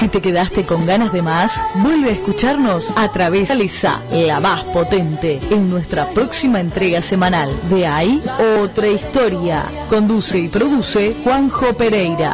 Si te quedaste con ganas de más, vuelve a escucharnos a través de Lisa, la más potente, en nuestra próxima entrega semanal de Hay Otra Historia. Conduce y produce Juanjo Pereira.